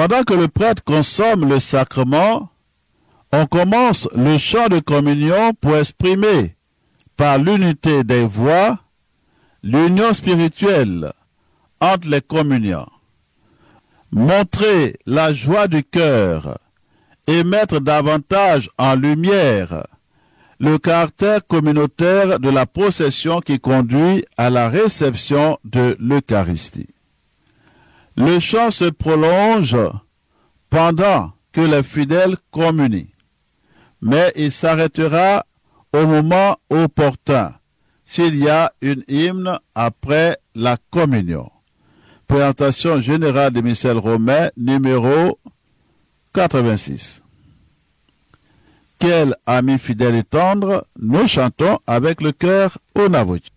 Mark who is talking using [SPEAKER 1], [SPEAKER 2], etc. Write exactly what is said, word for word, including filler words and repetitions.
[SPEAKER 1] Pendant que le prêtre consomme le sacrement, on commence le chant de communion pour exprimer, par l'unité des voix, l'union spirituelle entre les communiants. Montrer la joie du cœur et mettre davantage en lumière le caractère communautaire de la procession qui conduit à la réception de l'Eucharistie. Le chant se prolonge pendant que les fidèles communient, mais il s'arrêtera au moment opportun s'il y a une hymne après la communion. Présentation générale du missel romain numéro quatre-vingt-six. Quel ami fidèle et tendre, nous chantons avec le cœur au Navoji.